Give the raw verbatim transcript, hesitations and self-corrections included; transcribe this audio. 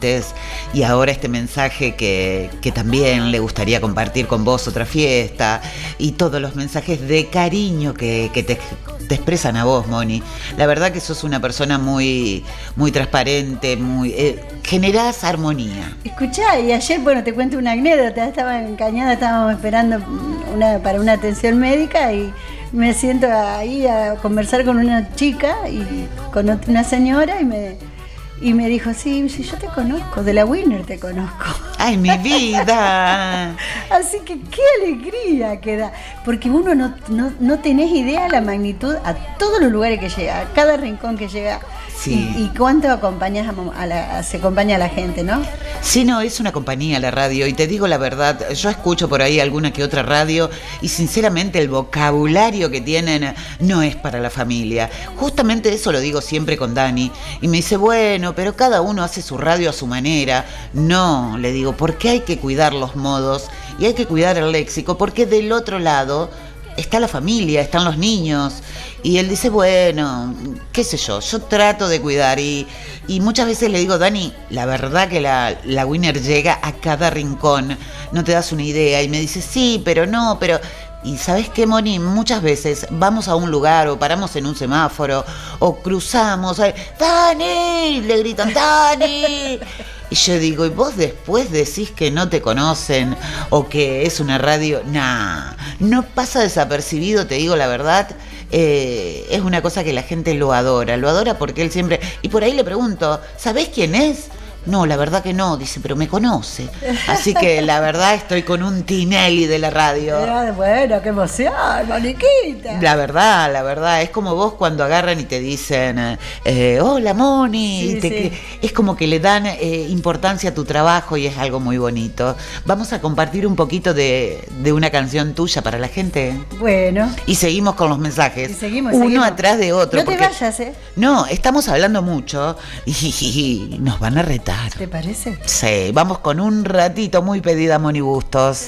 oyentes, y ahora este mensaje que, que también le gustaría compartir con vos, otra fiesta, y todos los mensajes de cariño que, que te, te expresan a vos, Moni. La verdad que sos una persona muy, muy transparente, muy eh, generás armonía. Escuchá, y ayer, bueno, te cuento una anécdota, estaba en Cañada, estábamos esperando una, para una atención médica y me siento ahí a conversar con una chica y con una señora y me, y me dijo, sí, sí, yo te conozco, de la Winner te conozco. ¡Ay, mi vida! Así que qué alegría que da, porque uno no, no, no tenés idea la magnitud a todos los lugares que llega, a cada rincón que llega. Sí. Y, y cuánto acompañas a, a la, se acompaña a la gente, ¿no? Sí, no, es una compañía la radio, y te digo la verdad, yo escucho por ahí alguna que otra radio y sinceramente el vocabulario que tienen no es para la familia. Justamente eso lo digo siempre con Dani, y me dice, bueno, pero cada uno hace su radio a su manera. No, le digo, porque hay que cuidar los modos y hay que cuidar el léxico, porque del otro lado está la familia, están los niños. Y él dice, bueno, qué sé yo, yo trato de cuidar. Y, y muchas veces le digo, Dani, la verdad que la, la Winner llega a cada rincón, no te das una idea. Y me dice, sí, pero no, pero... Y ¿sabes qué, Moni? Muchas veces vamos a un lugar o paramos en un semáforo o cruzamos, ¡Dani! Le gritan, ¡Dani! Y yo digo, ¿y vos después decís que no te conocen o que es una radio? Nah, no pasa desapercibido, te digo la verdad. Eh, es una cosa que la gente lo adora, lo adora porque él siempre... Y por ahí le pregunto, ¿sabés quién es? No, la verdad que no, dice, pero me conoce. Así que la verdad estoy con un Tinelli de la radio. Bueno, qué emoción, Moniquita. La verdad, la verdad, es como vos cuando agarran y te dicen, eh, hola Moni. Sí, y te, sí. Es como que le dan eh, importancia a tu trabajo y es algo muy bonito. Vamos a compartir un poquito de, de una canción tuya para la gente. Bueno. Y seguimos con los mensajes. Y seguimos, uno seguimos. atrás de otro. No te vayas, ¿eh? No, estamos hablando mucho y, y, y nos van a retar. ¿Te parece? Sí, vamos con un ratito muy pedida, Moni Bustos.